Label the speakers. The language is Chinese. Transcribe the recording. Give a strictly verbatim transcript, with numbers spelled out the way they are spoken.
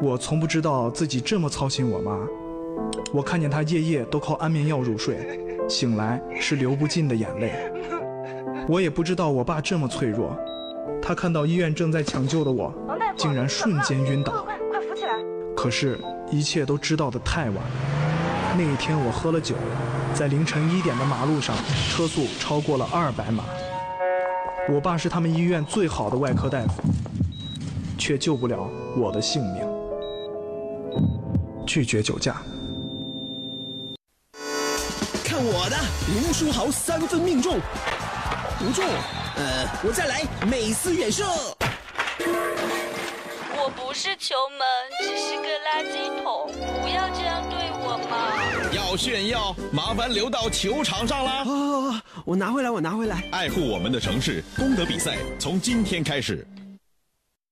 Speaker 1: 我从不知道自己这么操心我妈。我看见她夜夜都靠安眠药入睡，醒来是流不尽的眼泪。我也不知道我爸这么脆弱，他看到医院正在抢救的我，竟然瞬间晕倒。
Speaker 2: 快快扶起来！
Speaker 1: 可是，一切都知道得太晚。那一天我喝了酒，在凌晨一点的马路上，车速超过了二百码。我爸是他们医院最好的外科大夫，却救不了我的性命。拒绝酒驾。
Speaker 3: 看我的，林书豪三分命中，不中，呃，我再来，美斯远射。
Speaker 4: 我不是球门，只是个垃圾桶，不要这样对我嘛！
Speaker 5: 要炫耀，麻烦留到球场上啦！
Speaker 3: 啊，我拿回来，我拿回来。
Speaker 5: 爱护我们的城市，功德比赛从今天开始。